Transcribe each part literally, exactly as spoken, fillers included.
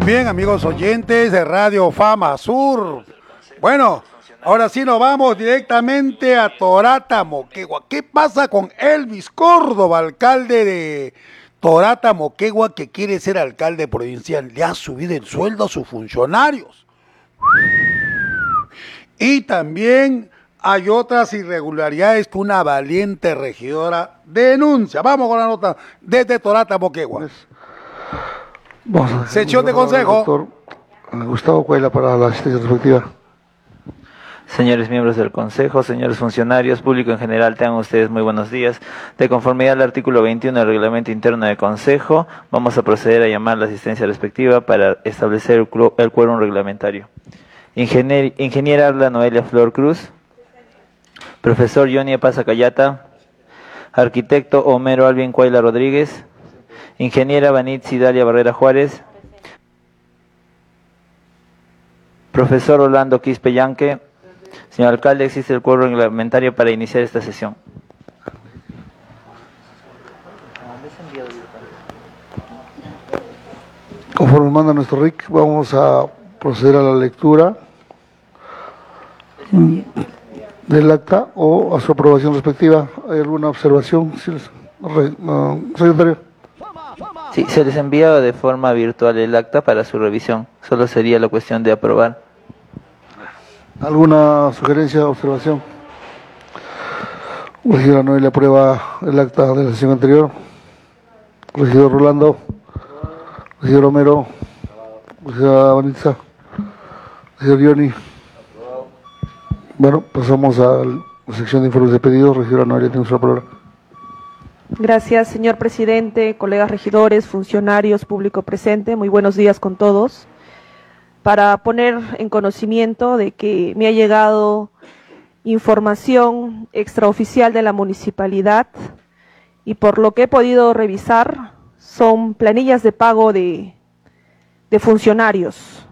bien, amigos oyentes de Radio Fama Sur. Bueno, ahora sí nos vamos directamente a Torata, Moquegua. ¿Qué pasa con Elvis Córdoba, alcalde de Torata, Moquegua, que quiere ser alcalde provincial? Le ha subido el sueldo a sus funcionarios. Y también hay otras irregularidades que una valiente regidora denuncia. Vamos con la nota desde Torata, Moquegua. Vamos a Sección de consejo. Doctor Gustavo Cuela para la asistencia respectiva. Señores miembros del Consejo, señores funcionarios, público en general, tengan ustedes muy buenos días. De conformidad al artículo veintiuno del Reglamento Interno del Consejo, vamos a proceder a llamar la asistencia respectiva para establecer el, el quórum reglamentario. Ingenier, ingeniera Arla Noelia Flor Cruz, profesor Johnny Pasa Cayata, arquitecto Homero Alvin Cuayla Rodríguez, ingeniera Vanit Sidalia Barrera Juárez, profesor Orlando Quispe Yanque. Señor alcalde, existe el quórum reglamentario para iniciar esta sesión. Conforme manda nuestro R I C, vamos a proceder a la lectura del acta o a su aprobación respectiva. ¿Hay alguna observación, uh, secretario? Sí, se les envía de forma virtual el acta para su revisión. Solo sería la cuestión de aprobar. ¿Alguna sugerencia o observación? Regidora Noelia aprueba el acta de la sesión anterior. Regidor Rolando. Regidor Romero. Regidora Vanitza. Regidor Johnny. Bueno, pasamos a la sección de informes de pedidos. Regidora Noelia, tiene su palabra. Gracias, señor presidente, colegas regidores, funcionarios, público presente. Muy buenos días con todos. Para poner en conocimiento de que me ha llegado información extraoficial de la municipalidad y por lo que he podido revisar son planillas de pago de, de funcionarios,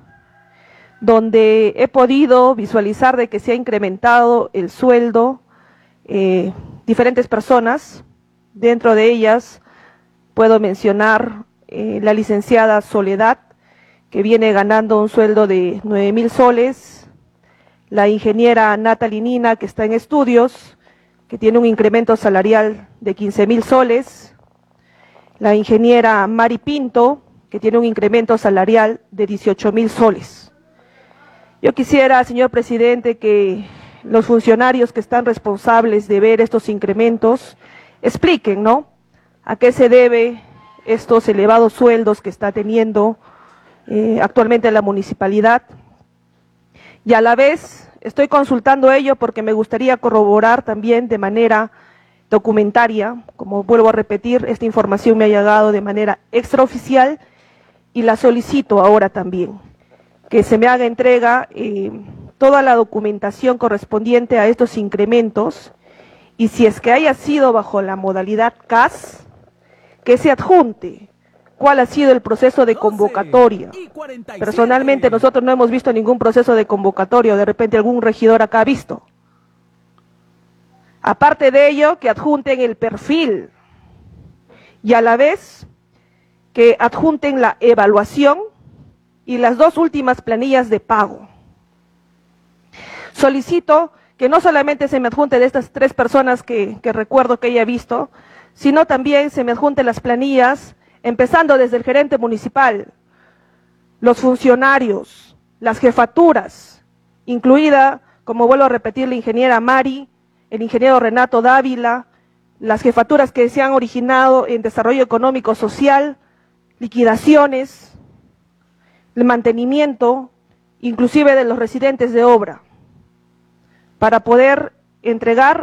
donde he podido visualizar de que se ha incrementado el sueldo eh, diferentes personas. Dentro de ellas puedo mencionar eh, la licenciada Soledad, que viene ganando un sueldo de nueve mil soles, la ingeniera Natalie Nina, que está en estudios, que tiene un incremento salarial de quince mil soles, la ingeniera Mari Pinto, que tiene un incremento salarial de dieciocho mil soles. Yo quisiera, señor presidente, que los funcionarios que están responsables de ver estos incrementos expliquen, ¿no?, a qué se debe estos elevados sueldos que está teniendo Eh, actualmente en la municipalidad, y a la vez estoy consultando ello porque me gustaría corroborar también de manera documentaria. Como vuelvo a repetir, esta información me ha llegado de manera extraoficial y la solicito ahora también, que se me haga entrega eh, toda la documentación correspondiente a estos incrementos, y si es que haya sido bajo la modalidad C A S, que se adjunte cuál ha sido el proceso de convocatoria. Personalmente nosotros no hemos visto ningún proceso de convocatoria, o de repente algún regidor acá ha visto. Aparte de ello, que adjunten el perfil y a la vez que adjunten la evaluación y las dos últimas planillas de pago. Solicito que no solamente se me adjunte de estas tres personas que, que recuerdo que haya visto, sino también se me adjunten las planillas empezando desde el gerente municipal, los funcionarios, las jefaturas, incluida, como vuelvo a repetir, la ingeniera Mari, el ingeniero Renato Dávila, las jefaturas que se han originado en desarrollo económico social, liquidaciones, el mantenimiento, inclusive de los residentes de obra, para poder entregar